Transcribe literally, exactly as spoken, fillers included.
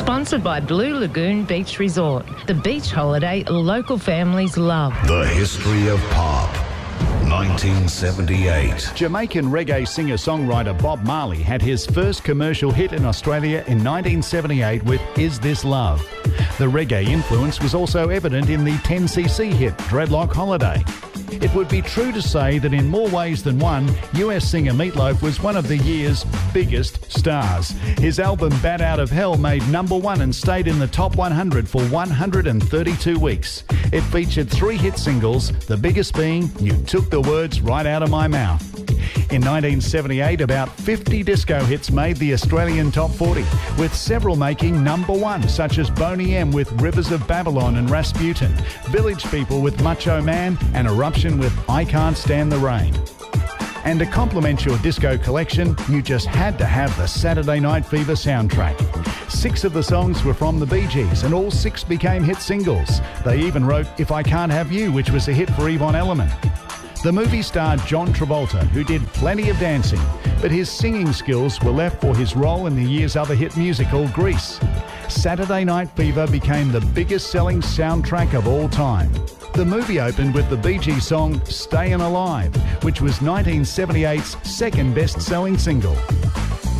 Sponsored by Blue Lagoon Beach Resort, the beach holiday local families love. The history of pop. nineteen seventy-eight. Jamaican reggae singer-songwriter Bob Marley had his first commercial hit in Australia in nineteen seventy-eight with Is This Love? The reggae influence was also evident in the ten C C hit Dreadlock Holiday. It would be true to say that in more ways than one, U S singer Meat Loaf was one of the year's biggest stars. His album Bat Out of Hell made number one and stayed in the top one hundred for one hundred thirty-two weeks. It featured three hit singles, the biggest being You Took the Words Right Out of My Mouth. In nineteen seventy-eight, about fifty disco hits made the Australian top forty, with several making number one, such as Boney M with Rivers of Babylon and Rasputin, Village People with Macho Man, and Eruption with I Can't Stand the Rain. And to complement your disco collection, you just had to have the Saturday Night Fever soundtrack. Six of the songs were from the Bee Gees, and all six became hit singles. They even wrote If I Can't Have You, which was a hit for Yvonne Elliman. The movie starred John Travolta, who did plenty of dancing, but his singing skills were left for his role in the year's other hit musical, Grease. Saturday Night Fever became the biggest selling soundtrack of all time. The movie opened with the Bee Gees song Stayin' Alive, which was nineteen seventy-eight's second best-selling single.